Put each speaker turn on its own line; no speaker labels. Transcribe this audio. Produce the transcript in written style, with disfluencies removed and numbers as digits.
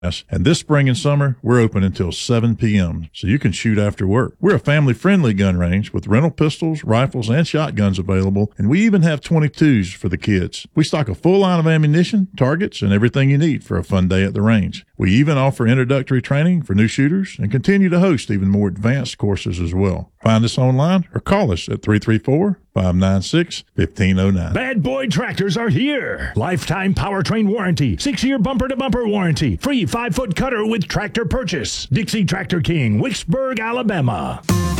And this spring and summer, we're open until 7 p.m., so you can shoot after work. We're a family-friendly gun range with rental pistols, rifles, and shotguns available, and we even have 22s for the kids. We stock a full line of ammunition, targets, and everything you need for a fun day at the range. We even offer introductory training for new shooters and continue to host even more advanced courses as well. Find us online or call us at 334-596-1509.
Bad Boy Tractors are here. Lifetime powertrain warranty, 6-year bumper-to-bumper warranty, free 5-foot cutter with tractor purchase. Dixie Tractor King, Wicksburg, Alabama.